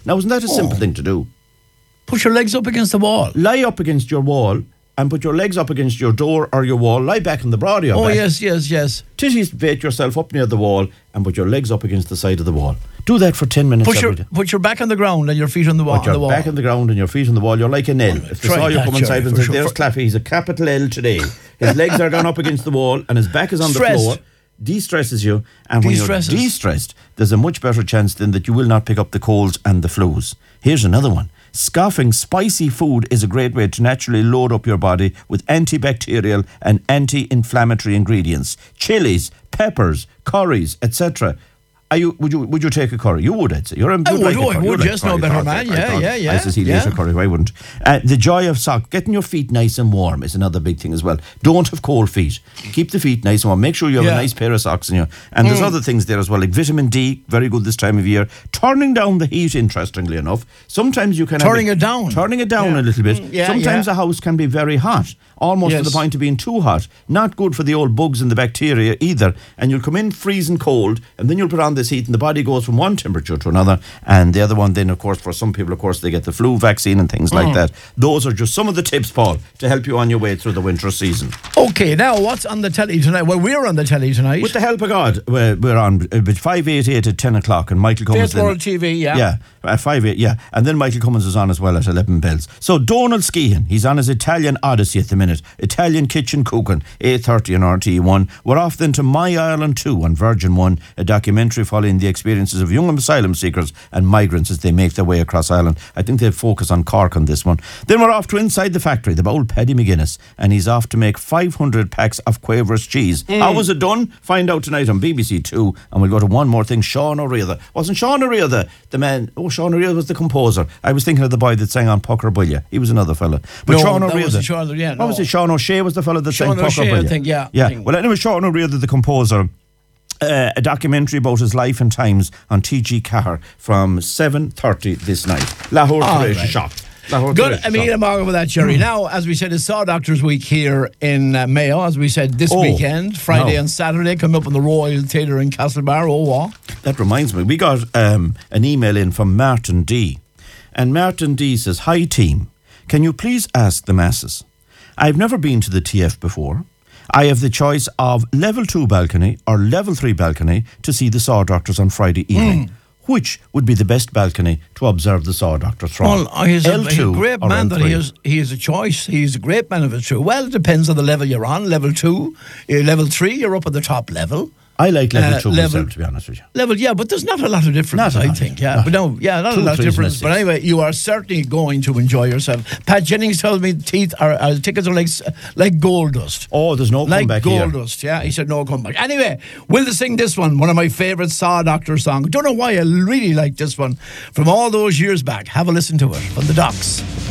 Now, isn't that a simple thing to do? Put your legs up against the wall. Lie up against your wall and put your legs up against your door or your wall. Lie back on the broad of your back. Yes. Titties bait yourself up near the wall and put your legs up against the side of the wall. Do that for 10 minutes every day. Put your back on the ground and your feet on the wall. Put your back on the ground and your feet on the wall. You're like an L. If they saw you come inside and say, there's Claffy, he's a capital L today. His legs are down up against the wall and his back is on the floor. De-stresses you, and when you're de-stressed, there's a much better chance then that you will not pick up the colds and the flus. Here's another one. Scoffing spicy food is a great way to naturally load up your body with antibacterial and anti-inflammatory ingredients. Chilies, peppers, curries, etc. Would you take a curry? You would, I'd say. I would, just no better man. Yeah. I says he'd eat a curry. Why wouldn't? The joy of getting your feet nice and warm is another big thing as well. Don't have cold feet. Keep the feet nice and warm. Make sure you have a nice pair of socks in you. And there's other things there as well, like vitamin D, very good this time of year. Turning down the heat, interestingly enough. Sometimes you can turning it down a little bit. Sometimes a house can be very hot, almost to the point of being too hot. Not good for the old bugs and the bacteria either. And you'll come in freezing cold, and then you'll put on this heat, and the body goes from one temperature to another. And the other one, then, of course, for some people, of course, they get the flu vaccine and things like that. Those are just some of the tips, Paul, to help you on your way through the winter season. Okay, now what's on the telly tonight? Well, we're on the telly tonight. With the help of God, we're on 588 at 10 o'clock, and Michael Cummins. Faith World TV, Yeah, at 5-8, and then Michael Cummins is on as well at 11 bells. So Donald Skehan, he's on his Italian Odyssey at the minute. Italian Kitchen Cooking, 8:30 on RTE1. We're off then to My Ireland 2 on Virgin 1, a documentary following the experiences of young asylum seekers and migrants as they make their way across Ireland. I think they'll focus on Cork on this one. Then we're off to Inside the Factory, the old Paddy McGuinness, and he's off to make 500 packs of Quaver's cheese. How was it done? Find out tonight on BBC 2, and we'll go to one more thing. Sean O'Reilly. Wasn't Sean O'Reilly the man? Sean O'Reilly was the composer. I was thinking of the boy that sang on Pucker Bulla. He was another fella. But Sean O'Reilly. What was it? Sean O'Shea was the fella that sang Pucker Bulla. I think, yeah. Well, anyway, Sean O'Reilly, the composer. A documentary about his life and times on TG Cahir from 7:30 this night. Lahore Shop. Good. I mean, I'm arguing with that, Jerry. Now, as we said, it's Saw Doctors Week here in Mayo. As we said, this weekend, Friday and Saturday, coming up in the Royal Theatre in Castlebar. That reminds me, we got an email in from Martin D. And Martin D says, "Hi team, can you please ask the masses? I've never been to the TF before. I have the choice of level 2 balcony or level 3 balcony to see the Saw Doctors on Friday evening. Which would be the best balcony to observe the Saw Doctors from?" Well, he's a great man that he has a choice. He's a great man of it too. Well, it depends on the level you're on. Level 2, level 3, you're up at the top level. I like level 2 myself, to be honest with you. But there's not a lot of difference, I think. Not a lot of difference. But anyway, you are certainly going to enjoy yourself. Pat Jennings tells me tickets are like gold dust. Oh, there's no comeback here. Like gold dust, yeah. He said no comeback. Anyway, we'll sing this one of my favourite Saw Doctor songs. Don't know why I really like this one from all those years back. Have a listen to it from the Docks.